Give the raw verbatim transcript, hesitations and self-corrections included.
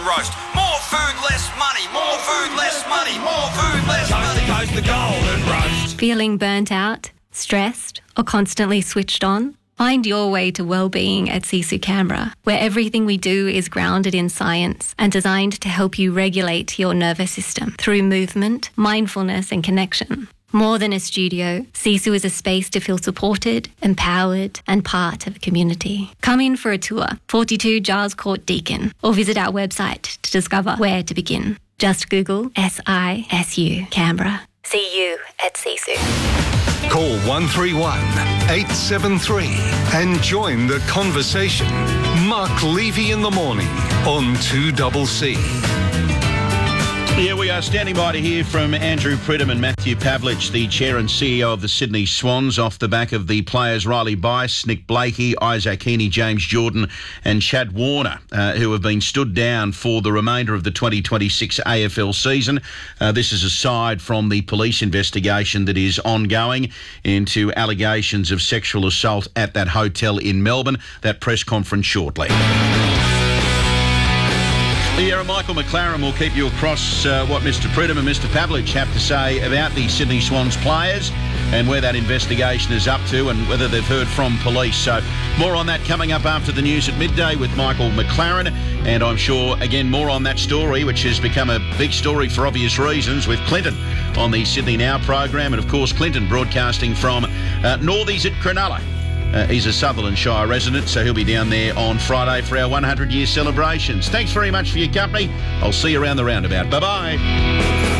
Roast. More food, less money. More food, less money. More food, less Coast money. to coast, the Golden Roast. Feeling burnt out, stressed, or constantly switched on? Find your way to well-being at Sisu Canberra, where everything we do is grounded in science and designed to help you regulate your nervous system through movement, mindfulness and connection. More than a studio, Sisu is a space to feel supported, empowered and part of a community. Come in for a tour, forty-two Giles Court Deakin, or visit our website to discover where to begin. Just Google S I S U Canberra. See you at Sisu. Call one three one, eight seven three and join the conversation. Mark Levy in the morning on two C C. Yeah, we are standing by to hear from Andrew Pridham and Matthew Pavlich, the chair and C E O of the Sydney Swans, off the back of the players Riley Bice, Nick Blakey, Isaac Heaney, James Jordan and Chad Warner, uh, who have been stood down for the remainder of the twenty twenty-six A F L season. Uh, this is aside from the police investigation that is ongoing into allegations of sexual assault at that hotel in Melbourne. That press conference shortly. Yeah, Michael McLaren will keep you across uh, what Mister Pridham and Mister Pavlich have to say about the Sydney Swans players and where that investigation is up to and whether they've heard from police. So more on that coming up after the news at midday with Michael McLaren. And I'm sure, again, more on that story, which has become a big story for obvious reasons, with Clinton on the Sydney Now program. And, of course, Clinton broadcasting from uh, Northies at Cronulla. Uh, he's a Sutherland Shire resident, so he'll be down there on Friday for our one hundred year celebrations. Thanks very much for your company. I'll see you around the roundabout. Bye-bye.